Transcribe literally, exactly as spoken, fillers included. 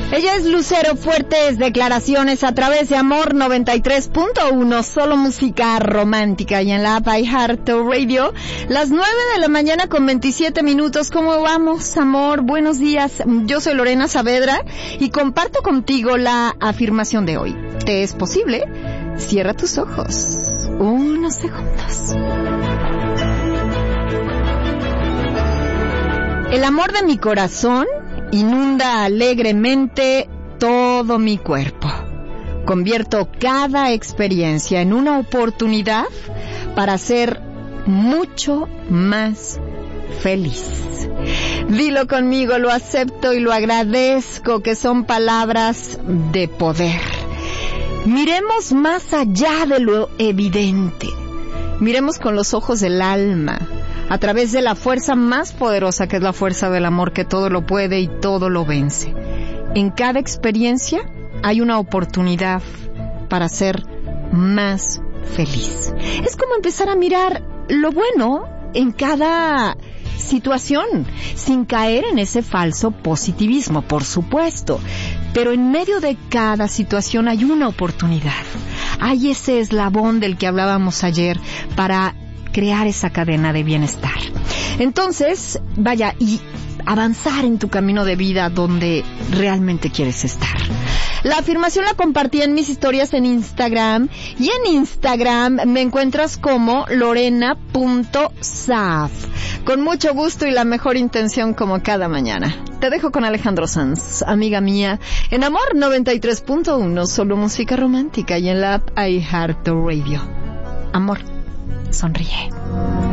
Ella es Lucero, fuertes declaraciones a través de Amor noventa y tres punto uno, solo música romántica, y en la app iHeartRadio, las nueve de la mañana con veintisiete minutos. ¿Cómo vamos, amor? Buenos días. Yo soy Lorena Saavedra y comparto contigo la afirmación de hoy. ¿Te es posible? Cierra tus ojos unos segundos. El amor de mi corazón inunda alegremente todo mi cuerpo. Convierto cada experiencia en una oportunidad para ser mucho más feliz. Dilo conmigo, lo acepto y lo agradezco, que son palabras de poder. Miremos más allá de lo evidente. Miremos con los ojos del alma, a través de la fuerza más poderosa, que es la fuerza del amor, que todo lo puede y todo lo vence. En cada experiencia hay una oportunidad para ser más feliz. Es como empezar a mirar lo bueno en cada situación, sin caer en ese falso positivismo, por supuesto. Pero en medio de cada situación hay una oportunidad. Hay ese eslabón del que hablábamos ayer para crear esa cadena de bienestar. Entonces, vaya, y avanzar en tu camino de vida donde realmente quieres estar. La afirmación la compartí en mis historias en Instagram, y en Instagram me encuentras como lorena punto saaf. Con mucho gusto y la mejor intención, como cada mañana. Te dejo con Alejandro Sanz, amiga mía, en Amor noventa y tres punto uno, solo música romántica, y en la app iHeartRadio. Amor, sonríe.